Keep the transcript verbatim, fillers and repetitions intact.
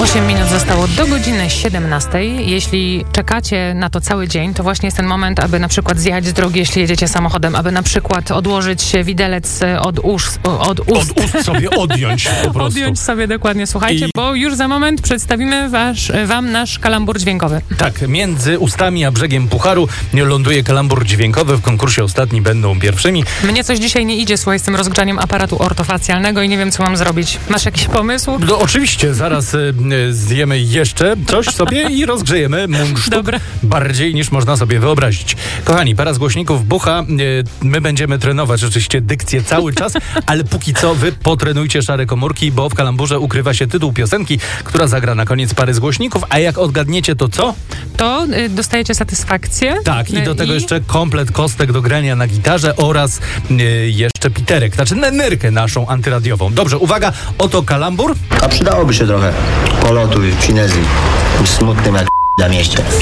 osiem minut zostało do godziny siedemnastej. Jeśli czekacie na to cały dzień, to właśnie jest ten moment, aby na przykład zjechać z drogi, jeśli jedziecie samochodem, aby na przykład odłożyć widelec od ust. Od ust, od ust sobie odjąć po prostu. Odjąć sobie dokładnie, słuchajcie, I... bo już za moment przedstawimy wasz, wam nasz kalambur dźwiękowy. Tak, między ustami a brzegiem pucharu ląduje kalambur dźwiękowy. W konkursie ostatni będą pierwszymi. Mnie coś dzisiaj nie idzie, słuchaj, z tym rozgrzaniem aparatu ortofacjalnego i nie wiem, co mam zrobić. Masz jakiś pomysł? No oczywiście, zaraz y, zjemy jeszcze coś sobie i rozgrzejemy mundsztuk Dobra. bardziej niż można sobie wyobrazić. Kochani, para z głośników bucha. Y, my będziemy trenować oczywiście dykcję cały czas, ale póki co wy potrenujcie szare komórki, bo w kalamburze ukrywa się tytuł piosenki, która zagra na koniec pary z głośników, a jak odgadniecie to co? To y, dostajecie satysfakcję. Tak, i do tego I... jeszcze komplet kostek do grania na gitarze oraz y, jeszcze piterek, znaczy nerkę naszą antyradiową. Dobrze, uwaga, oto kalambur. A przydałoby się trochę polotu i finezji. Smutnym jak na mieście.